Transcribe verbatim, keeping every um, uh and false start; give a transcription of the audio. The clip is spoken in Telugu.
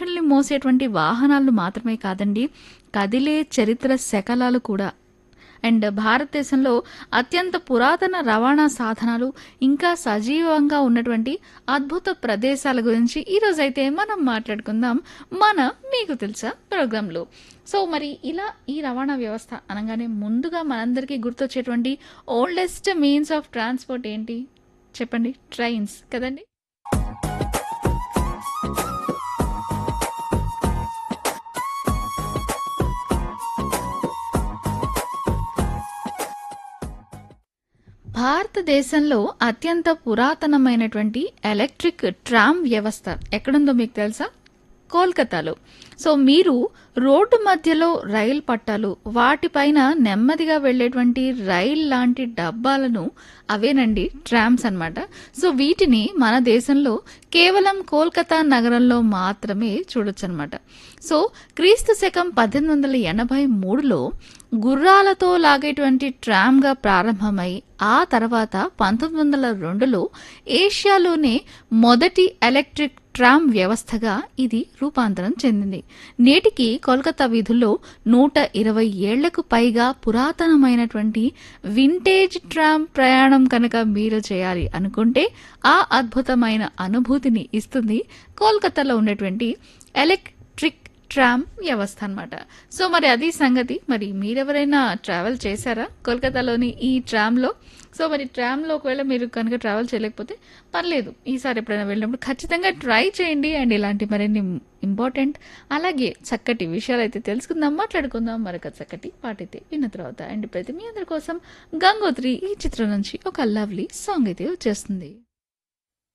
మనుషుల్ని మోసేటువంటి వాహనాలు మాత్రమే కాదండి, కదిలే చరిత్ర శకలాలు కూడా. అండ్ భారతదేశంలో అత్యంత పురాతన రవాణా సాధనాలు, ఇంకా సజీవంగా ఉన్నటువంటి అద్భుత ప్రదేశాల గురించి ఈరోజైతే మనం మాట్లాడుకుందాం మన మీకు తెలుసా ప్రోగ్రాంలో. సో మరి ఇలా ఈ రవాణా వ్యవస్థ అనగానే ముందుగా మనందరికీ గుర్తొచ్చేటువంటి ఓల్డెస్ట్ మీన్స్ ఆఫ్ ట్రాన్స్పోర్ట్ ఏంటి చెప్పండి? ట్రైన్స్ కదండి. భారతదేశంలో అత్యంత పురాతనమైనటువంటి ఎలక్ట్రిక్ ట్రామ్ వ్యవస్థ ఎక్కడుందో మీకు తెలుసా? కోల్కతాలో. సో మీరు రోడ్డు మధ్యలో రైలు పట్టాలు, వాటిపైన నెమ్మదిగా వెళ్ళేటువంటి రైల్ లాంటి డబ్బాలను అవేనండి ట్రామ్స్ అన్నమాట. సో వీటిని మన దేశంలో కేవలం కోల్కతా నగరంలో మాత్రమే చూడొచ్చు అనమాట. సో క్రీస్తు శకం పద్దెనిమిది వందల ఎనభై మూడులో గుర్రాలతో లాగేటువంటి ట్రామ్గా ప్రారంభమై ఆ తర్వాత పంతొమ్మిది వందల రెండులో ఏషియాలోనే మొదటి ఎలక్ట్రిక్ ట్రామ్ వ్యవస్థగా ఇది రూపాంతరం చెందింది. నేటికి కోల్కతా వీధుల్లో నూట ఇరవై ఏళ్లకు పైగా పురాతనమైనటువంటి వింటేజ్ ట్రామ్ ప్రయాణం కనుక మీరు చేయాలి అనుకుంటే ఆ అద్భుతమైన అనుభూతిని ఇస్తుంది కోల్కతాలో ఉన్నటువంటి ఎలక్ట్రిక్ ట్రామ్ వ్యవస్థ అన్నమాట. సో మరి అది సంగతి. మరి మీరెవరైనా ట్రావెల్ చేశారా కోల్కతాలోని ఈ ట్రామ్లో? సో మరి ట్రామ్లో ఒకవేళ మీరు కనుక ట్రావెల్ చేయలేకపోతే పర్లేదు, ఈసారి ఎప్పుడైనా వెళ్ళినప్పుడు ఖచ్చితంగా ట్రై చేయండి. అండ్ ఇలాంటి మరిన్ని ఇంపార్టెంట్ అలాగే చక్కటి విషయాలు అయితే తెలుసుకుందాం, మాట్లాడుకుందాం. మరొక చక్కటి పాట అయితే విన్న తర్వాత అండ్ ప్రతి మీ అందరి కోసం గంగోత్రి ఈ చిత్రం నుంచి ఒక లవ్లీ సాంగ్ అయితే వచ్చేస్తుంది.